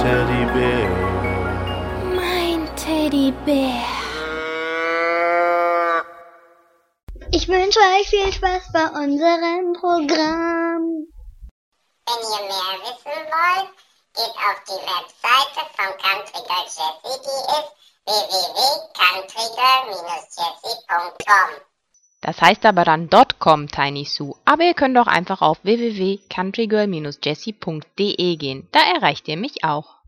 Teddybär. Mein Teddybär. Ich wünsche euch viel Spaß bei unserem Programm. Wenn ihr mehr wissen wollt, geht auf die Webseite von Country Girl Jessie, die ist www.countrygirl-jessie.com. Das heißt aber dann .com, Tiny Sue. Aber ihr könnt auch einfach auf www.countrygirl-jessie.de gehen. Da erreicht ihr mich auch.